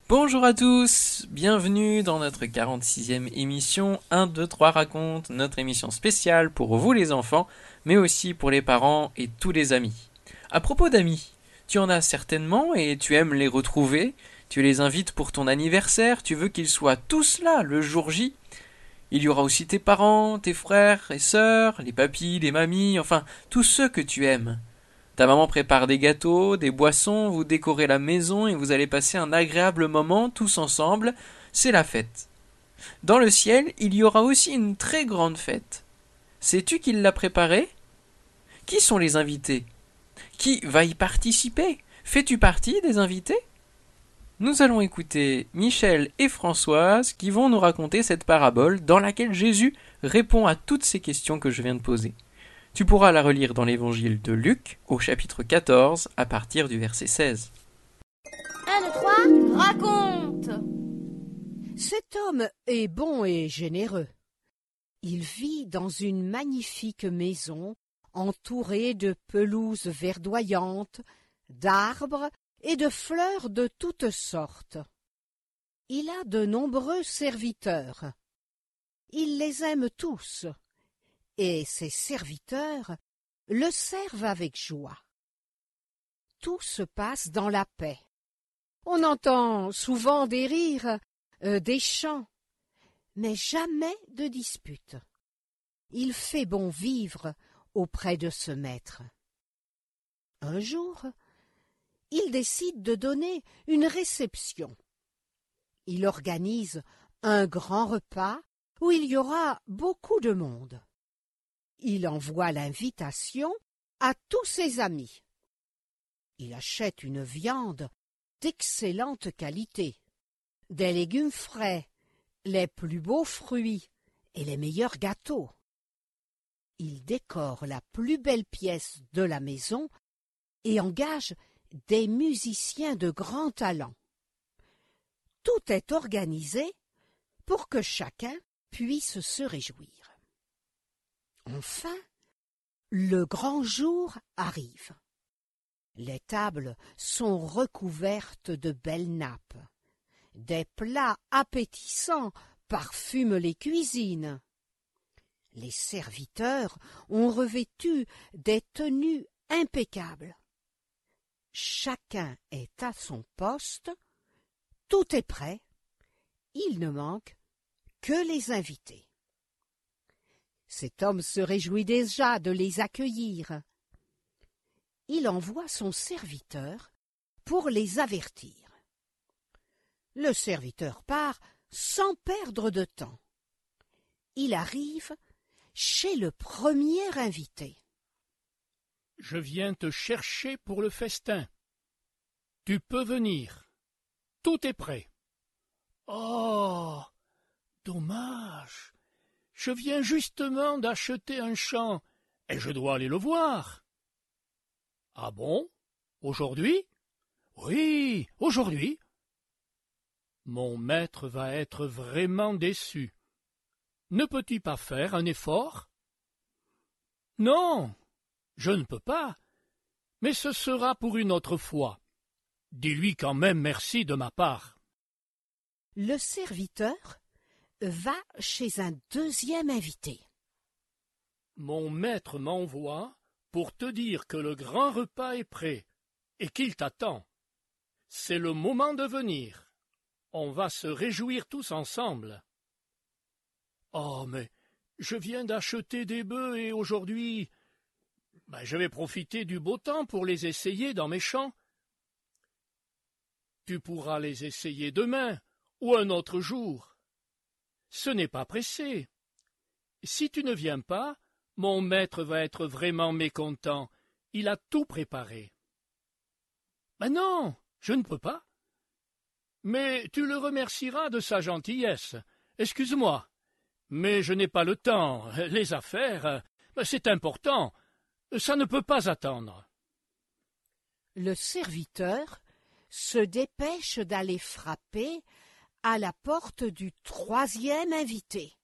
Bonjour à tous, bienvenue dans notre 46e émission 1, 2, 3 raconte, notre émission spéciale pour vous les enfants, mais aussi pour les parents et tous les amis. À propos d'amis, tu en as certainement et tu aimes les retrouver, tu les invites pour ton anniversaire, tu veux qu'ils soient tous là le jour J. Il y aura aussi tes parents, tes frères et sœurs, les papis, les mamies, enfin tous ceux que tu aimes. Ta maman prépare des gâteaux, des boissons, vous décorez la maison et vous allez passer un agréable moment tous ensemble. C'est la fête. Dans le ciel, il y aura aussi une très grande fête. Sais-tu qui l'a préparée? Qui sont les invités? Qui va y participer? Fais-tu partie des invités? Nous allons écouter Michel et Françoise qui vont nous raconter cette parabole dans laquelle Jésus répond à toutes ces questions que je viens de poser. Tu pourras la relire dans l'évangile de Luc, au chapitre 14, à partir du verset 16. 1, 2, 3, raconte! Cet homme est bon et généreux. Il vit dans une magnifique maison entourée de pelouses verdoyantes, d'arbres et de fleurs de toutes sortes. Il a de nombreux serviteurs. Il les aime tous, et ses serviteurs le servent avec joie. Tout se passe dans la paix. On entend souvent des rires, des chants, mais jamais de disputes. Il fait bon vivre auprès de ce maître. Un jour, il décide de donner une réception. Il organise un grand repas où il y aura beaucoup de monde. Il envoie l'invitation à tous ses amis. Il achète une viande d'excellente qualité, des légumes frais, les plus beaux fruits et les meilleurs gâteaux. Il décore la plus belle pièce de la maison et engage des musiciens de grand talent. Tout est organisé pour que chacun puisse se réjouir. Enfin, le grand jour arrive. Les tables sont recouvertes de belles nappes. Des plats appétissants parfument les cuisines. Les serviteurs ont revêtu des tenues impeccables. Chacun est à son poste, tout est prêt, il ne manque que les invités. Cet homme se réjouit déjà de les accueillir. Il envoie son serviteur pour les avertir. Le serviteur part sans perdre de temps. Il arrive chez le premier invité. « Je viens te chercher pour le festin. Tu peux venir. Tout est prêt. »« Oh, dommage. Je viens justement d'acheter un champ et je dois aller le voir. »« Ah bon? Aujourd'hui? »« Oui, aujourd'hui. »« Mon maître va être vraiment déçu. Ne peux-tu pas faire un effort? »« Non, je ne peux pas, mais ce sera pour une autre fois. Dis-lui quand même merci de ma part. » Le serviteur va chez un deuxième invité. « Mon maître m'envoie pour te dire que le grand repas est prêt et qu'il t'attend. C'est le moment de venir. On va se réjouir tous ensemble. »« Oh, mais je viens d'acheter des bœufs et aujourd'hui, je vais profiter du beau temps pour les essayer dans mes champs. »« Tu pourras les essayer demain ou un autre jour. Ce n'est pas pressé. Si tu ne viens pas, mon maître va être vraiment mécontent. Il a tout préparé. »« Non, je ne peux pas. Mais tu le remercieras de sa gentillesse. Excuse-moi, mais je n'ai pas le temps. Les affaires, c'est important. Ça ne peut pas attendre. » Le serviteur se dépêche d'aller frapper à la porte du troisième invité.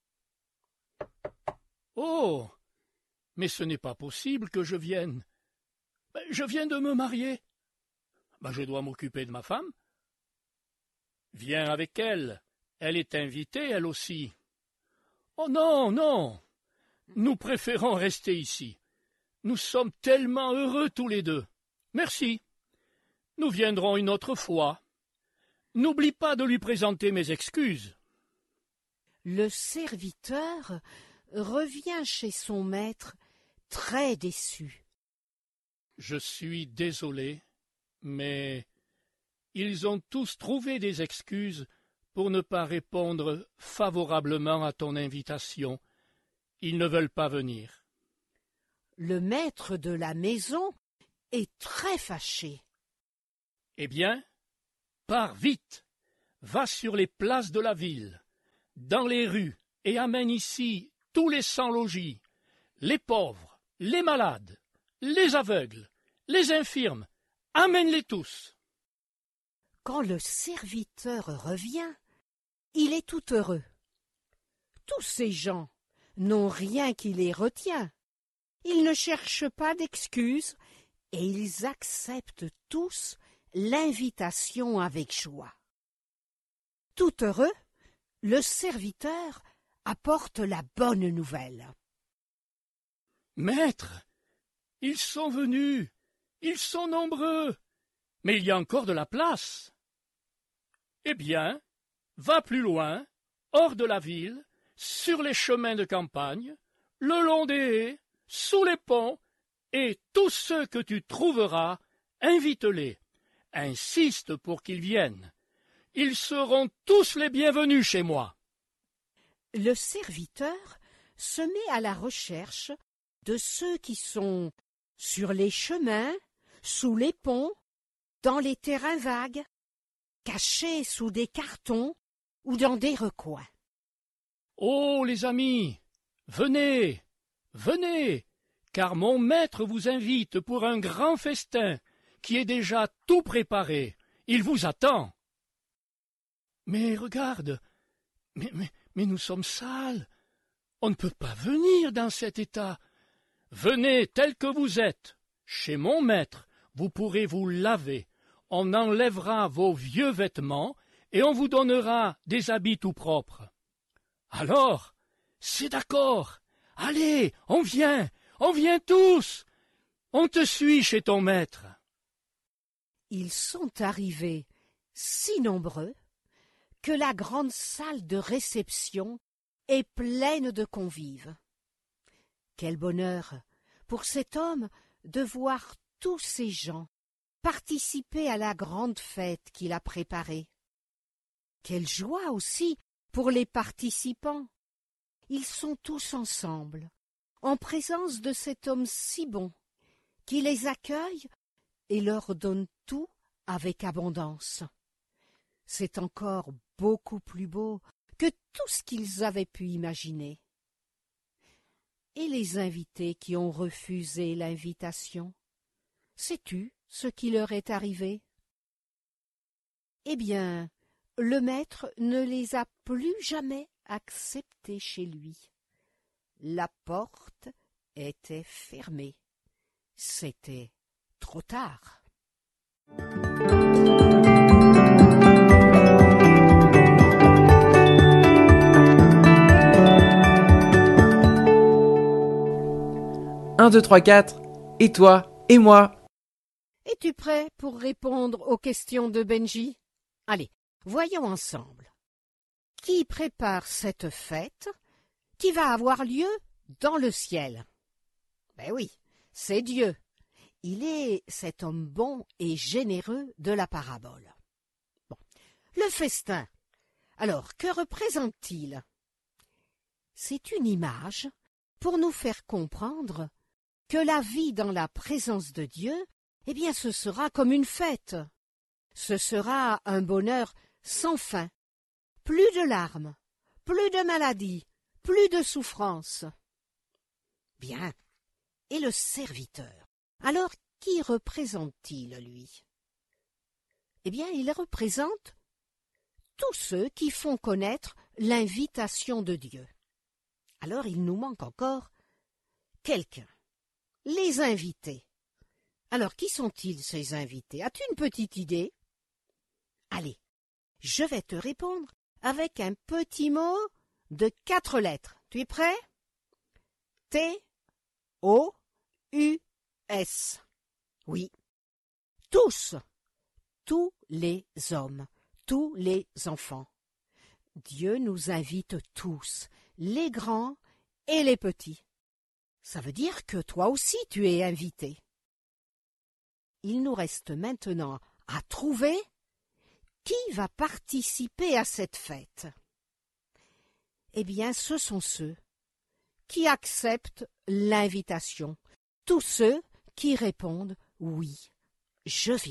« Oh, mais ce n'est pas possible que je vienne. Je viens de me marier. Je dois m'occuper de ma femme. Viens avec elle. Elle est invitée, elle aussi. Oh non, non. Nous préférons rester ici. Nous sommes tellement heureux tous les deux. Merci. Nous viendrons une autre fois. N'oublie pas de lui présenter mes excuses. Le serviteur revient chez son maître très déçu. Je suis désolé, mais ils ont tous trouvé des excuses pour ne pas répondre favorablement à ton invitation. Ils ne veulent pas venir. Le maître de la maison est très fâché. Eh bien, pars vite, va sur les places de la ville, dans les rues, et amène ici tous les sans-logis, les pauvres, les malades, les aveugles, les infirmes, amène-les tous. Quand le serviteur revient, il est tout heureux. Tous ces gens n'ont rien qui les retient. Ils ne cherchent pas d'excuses et ils acceptent tous l'invitation avec joie. Tout heureux, le serviteur apporte la bonne nouvelle. Maître, ils sont venus, ils sont nombreux, mais il y a encore de la place. Eh bien, va plus loin, hors de la ville, sur les chemins de campagne, le long des haies, sous les ponts, et tous ceux que tu trouveras, invite-les. Insiste pour qu'ils viennent. Ils seront tous les bienvenus chez moi. Le serviteur se met à la recherche de ceux qui sont sur les chemins, sous les ponts, dans les terrains vagues, cachés sous des cartons ou dans des recoins. Oh, les amis, venez, venez, car mon maître vous invite pour un grand festin qui est déjà tout préparé. Il vous attend. Mais regarde, mais nous sommes sales. On ne peut pas venir dans cet état. Venez tel que vous êtes. Chez mon maître, vous pourrez vous laver. On enlèvera vos vieux vêtements et on vous donnera des habits tout propres. Alors, c'est d'accord. Allez, on vient tous. On te suit chez ton maître. Ils sont arrivés si nombreux que la grande salle de réception est pleine de convives. Quel bonheur pour cet homme de voir tous ces gens participer à la grande fête qu'il a préparée. Quelle joie aussi pour les participants. Ils sont tous ensemble, en présence de cet homme si bon, qui les accueille et leur donne tout avec abondance. C'est encore beaucoup plus beau que tout ce qu'ils avaient pu imaginer. Et les invités qui ont refusé l'invitation, sais-tu ce qui leur est arrivé? Eh bien, le maître ne les a plus jamais acceptés chez lui. La porte était fermée. C'était trop tard. Un, deux, trois, quatre. Et toi, et moi. Es-tu prêt pour répondre aux questions de Benji? Allez, voyons ensemble. Qui prépare cette fête qui va avoir lieu dans le ciel? Ben oui, c'est Dieu. Il est cet homme bon et généreux de la parabole. Bon. Le festin. Alors, que représente-t-il? C'est une image pour nous faire comprendre que la vie dans la présence de Dieu, eh bien, ce sera comme une fête. Ce sera un bonheur sans fin. Plus de larmes, plus de maladies, plus de souffrances. Bien. Et le serviteur? Alors, qui représente-t-il, lui? Eh bien, il représente tous ceux qui font connaître l'invitation de Dieu. Alors, il nous manque encore quelqu'un. Les invités. Alors, qui sont-ils, ces invités? As-tu une petite idée? Allez, Je vais te répondre avec un petit mot de 4 lettres. Tu es prêt? T-O-U-S. Oui. Tous. Tous les hommes. Tous les enfants. Dieu nous invite tous, les grands et les petits. Ça veut dire que toi aussi tu es invité. Il nous reste maintenant à trouver qui va participer à cette fête. Eh bien, ce sont ceux qui acceptent l'invitation, tous ceux qui répondent « oui, je viens ».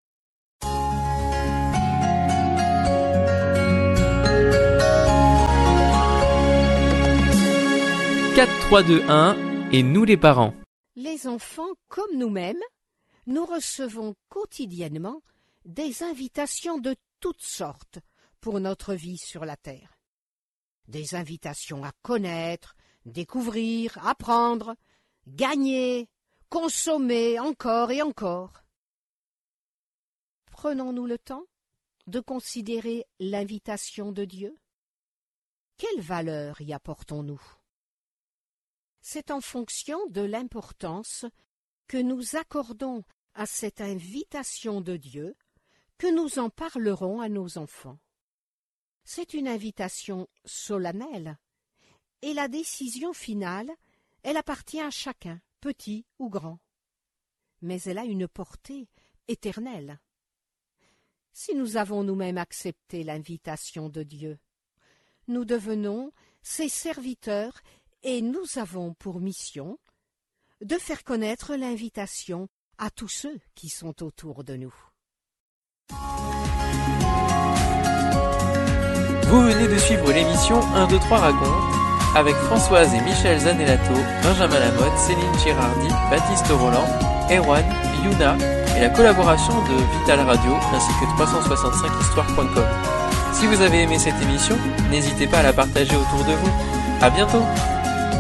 4, 3, 2, 1 et nous les parents. Les enfants, comme nous-mêmes, nous recevons quotidiennement des invitations de toutes sortes pour notre vie sur la terre. Des invitations à connaître, découvrir, apprendre, gagner, consommer encore et encore. Prenons-nous le temps de considérer l'invitation de Dieu? Quelle valeur y apportons-nous? C'est en fonction de l'importance que nous accordons à cette invitation de Dieu que nous en parlerons à nos enfants. C'est une invitation solennelle et la décision finale, elle appartient à chacun, petit ou grand. Mais elle a une portée éternelle. Si nous avons nous-mêmes accepté l'invitation de Dieu, nous devenons ses serviteurs et nous avons pour mission de faire connaître l'invitation à tous ceux qui sont autour de nous. Vous venez de suivre l'émission 1, 2, 3 raconte avec Françoise et Michel Zanellato, Benjamin Lamotte, Céline Girardi, Baptiste Roland, Erwan, Yuna et la collaboration de Vital Radio ainsi que 365histoire.com. Si vous avez aimé cette émission, n'hésitez pas à la partager autour de vous. À bientôt!